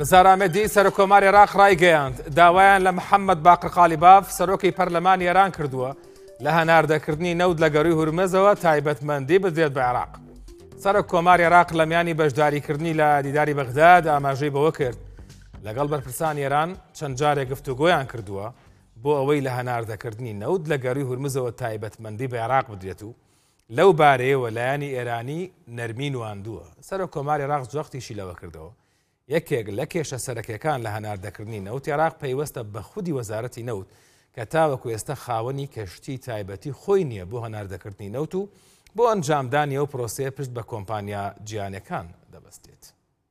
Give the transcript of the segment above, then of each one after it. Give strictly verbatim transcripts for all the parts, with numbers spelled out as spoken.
وزارە ئەمەدی سەرۆکۆماری عێراق ڕایگەیاند داوایان لە محەممەد باقر قالیباف سەرۆکی پەرلەمانی ئێران کردووە لە هەناردەکردنی نەوت لە گەڕووی هورمزەوە تایبەتمەندی بدرێت بە عێراق. سەرۆکۆماری عێراق لە میانی بەشداریکردنی لە دیداری بەغداد ئاماژەی بەوە کرد لەگەڵ بەرپرسانی ئێران چەند جارێک گفتوگۆیان کردووە بۆ ئەوەی لە هەناردەکردنی نەوت لە گەڕووی هورمزەوە تایبەتمەندی بە عێراق بدرێت و لەو بارەیەوە لایەنی ئێرانی نەرمین واندووە. سەرۆکۆماری عێراق جوختیشی لەوە کردەوە یەکێک لە کێشە سەرەکیەکان لە هەناردەکردنی نەوت عێراق پەیوەستە بە خودی وەزارەتی نەوت کە تاوەکو ئێستا خاوەنی کەشتی تایبەتی خۆی نییە بۆ هەناردەکردنی نەوت و بۆ ئەنجامدانی ئەو پرۆسەیە پشت بە کۆمپانیا جیهانیەکان دەبەستێت.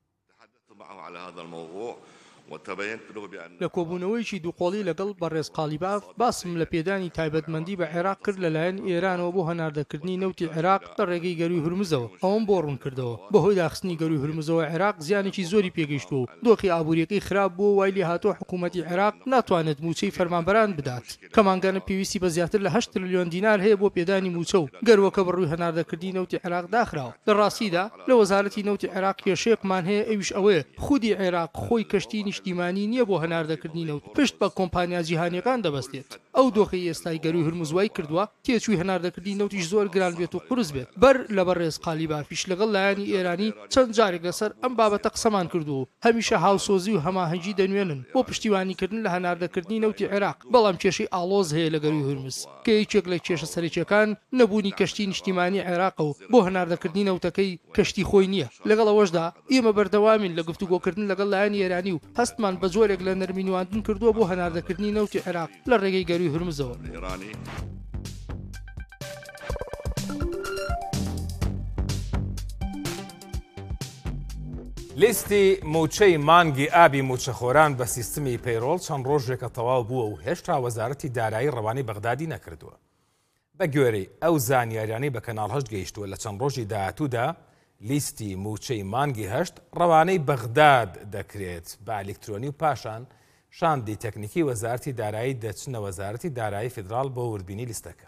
لە کۆبوونەوەیکی دووقۆڵی لەگەڵ بەڕێز قالیباف باسم لە پێدانی تایبەتمەندی بە عێراق کرد لەلایەن ئێرانەوە بۆ هەناردەکردنی نەوتی عێراق لە ڕێگەی گەروی هورمزەوە. ئەوەم بۆ ڕوون کردەوە بەهۆی داخستنی گەروی هورمزەوە عێراق زیانێکی زۆری پێگەیشتووە و دۆخی ئابوووریەکەی خراپ بووە وای لێ هاتۆ حکوومەتی عێراق ناتوانێت موچەی فەرمانبەران بدات. کەمانگەنە پێویستی بە زیاتر لە هەشت تریلیۆن دینار هەیە بۆ پێدانی موچە و گەروەکە بڕووی هەناردەکردنی نەوتی عێراق داخراوە. لە ڕاستیدا لە وەزارەتی نەوتی عێراق کێشەیەکمان هەیە ئەویش ئەوەیە خودی عێراق خۆی کەشتی نیشتیمانی نییە بۆ هەناردەکردنی نەوت پشت بە کۆمپانیا جیهانیەکان دەبەستێت. ئەو دۆخی ئێستای گەروی هورمزوای کردووە تێچووی هەناردەکردنی نەوتیش زۆر گران بێت و قورس بێت. بەر لە بەڕێز قالیبافیش لەگەڵ لایەنی ئێرانی چەند جارێک لەسەر ئەم بابەتە قسەمان کردووە هەمیشە هاوسۆزی و هەماهەنگی دەنوێنن بۆ پشتیوانیکردن لە هەناردەکردنی نەوتی عێراق. بەڵام کێشەی ئاڵۆز هەیە لە گەروی هورمز کە یەکێک لە کێشە سەرەکیەکان نەبوونی کەشتی نیشتیمانی عێراقە و بۆ هەناردەکردنی نەوتەکەی کەشتی خۆی نییە. لەگەڵ ئەوەشدا ئێمە بەردەوامین لە گفتوگۆکردن لەگەڵ لایەنی ئێرانی و هەستمان بە جۆرێک لە نەرمینواندن کردووە بۆ هەناردەکردنی نەوتی عێراق لە ڕێگەی گەروی هورمزەوە. لیستی موچەی مانگی ئابی موچەخۆران بە سیستمی پەیڕۆڵ چەند ڕۆژێکە تەواو بووە و هێشتا وەزارەتی دارایی ڕەوانەی بەغدادی نەکردووە. بە گوێرەی ئەو زانیاریانەی بە کەناڵ هەشت گەیشتووە لە چەند ڕۆژی داهاتوودا لیستی موچەی مانگی هەشت ڕەوانەی بەغداد دەکرێت بە ئەلکترۆنی و پاشان شاندی تەکنیکی وەزارەتی دارایی دەچنە وەزارەتی دارایی فیدراڵ بۆ وردبینی لیستەکە.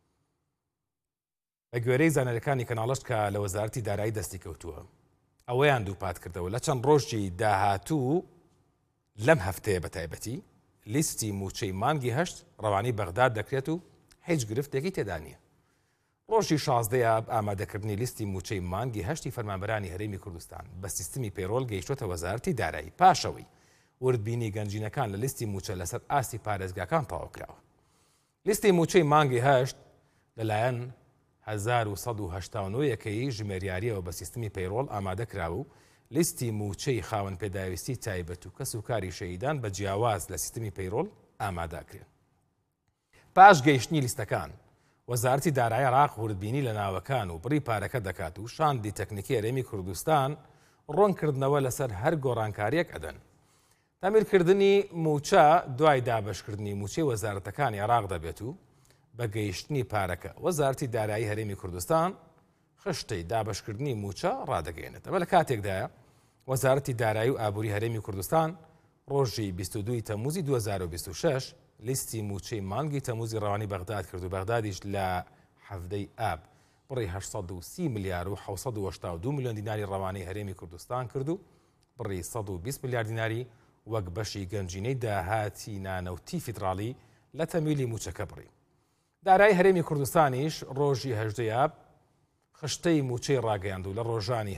بە گوێرەی زانەرەکانی کەناڵەشت کە لە وەزارەتی دارایی دەستی کەوتووە ئەوەیان دووپات کردەوە لە چەند ڕۆژی داهاتوو لەم هەفتەیە بە تایبەتی لیستی موچەی مانگی هەشت ڕەوانەی بەغداد دەکرێت و هیچ گرفتێکی تێدا نییە. ڕۆژی شازدەیە ئامادەکردنی لیستی موچەی مانگی هەشتی فەرمانبەرانی هەرێمی کوردستان بە سیستمی پەیڕۆڵ گەیشتوتە وەزارەتی دارایی پاشەوەی وردبینی گەنجینەکان لە لیستی موچە لەسەر ئاستی پارێزگاکان تەواو کراوە. لیستی موچەی مانگی هەشت لەلایەن هەزار و سەد و هەشتا و نۆ یەکەی ژمێریاریەوە بە سیستمی پەیڕۆڵ ئامادە کراوە و لیستی موچەی خاوەن پێداویستی تایبەت و کەس و کاری شەیدان بە جیاواز لە سیستمی پەیڕۆڵ ئامادەکرێن. پاش گەیشتنی لیستەکان وەزارەتی دارایی عێراق وردبینی لە ناوەکان و بڕی پارەکە دەکات و شاندی تەکنیکی هەرێمی کوردستان ڕوونکردنەوە لەسەر هەر گۆڕانکاریەک ئەدەن. تامیرکردنی موچە دوای دابشکردنی موچەی وەزارەتەکانی عێراق دەبێت و بە گەیشتنی پارەکە وەزارەتی دارایی هەرێمی کوردستان خشتەی دابشکردنی موچە ڕادەگەێنێتەوە. لە کاتێکدایە وەزارەتی دارایی و ئابووری هەرێمی کوردستان ڕۆژی بیست و دوو تەمموزی دوو هەزار و بیست و شەش لیستی موچەی مانگی تەمموزی ڕەوانی بەغداد کرد و بەغدادیش لە هەفتەی ئاب بڕی هەشت سەد و سی ملیار و حەوت سەد و هەشتا و دوو ملیۆن دیناری ڕەوانەی هەرێمی کوردستان کرد و بڕی سەد و بیست ملیار دیناری وەک بەشی گەنجینەی داهاتی نانەوتی فیدراڵی لە تەمیلی موچەکە بڕی. دارایی هەرێمی کوردستانیش ڕۆژی هەژدەی ئاب خشتەی موچەی ڕاگەیاند و لە ڕۆژانی